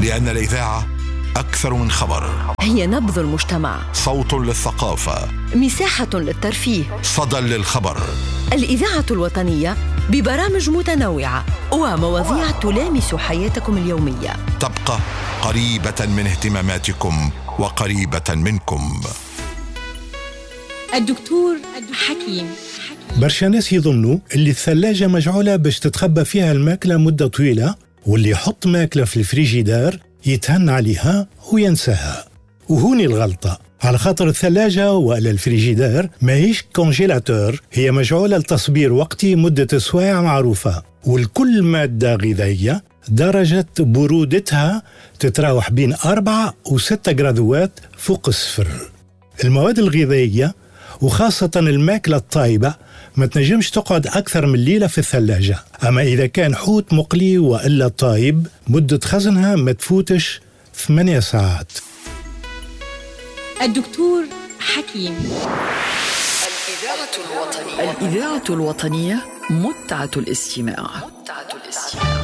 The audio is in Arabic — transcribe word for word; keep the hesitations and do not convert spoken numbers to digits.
لأن الإذاعة أكثر من خبر، هي نبض المجتمع، صوت للثقافة، مساحة للترفيه، صدى للخبر. الإذاعة الوطنية ببرامج متنوعة ومواضيع تلامس حياتكم اليومية، تبقى قريبة من اهتماماتكم وقريبة منكم. الدكتور حكيم. برشا ناس يظنوا اللي الثلاجة مجعولة باش تتخبى فيها الماكلة مدة طويلة، واللي يحط ماكلة في الفريجيدار يتهن عليها وينساها. وهوني الغلطة، على خاطر الثلاجة ولا الفريجيدار ماهيش كونجيلاتور، هي مجعولة لتصبير وقتي مدة سوايع معروفة، والكل مادة غذائية درجة برودتها تتراوح بين أربعة وستة جرادوات فوق الصفر. المواد الغذائية وخاصة الماكلة الطايبة ما تنجمش تقعد أكثر من ليلة في الثلاجة، أما إذا كان حوت مقلي وإلا طايب مدة خزنها ما تفوتش ثمانية ساعات. الدكتور حكيم. الإذاعة الوطنية. الإذاعة الوطنية، متعة الاستماع. متعة الاستماع.